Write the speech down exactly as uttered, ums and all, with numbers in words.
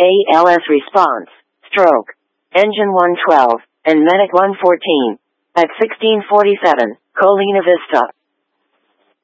A L S response, stroke, engine one twelve, and medic one fourteen. At sixteen forty-seven, Colina Vista.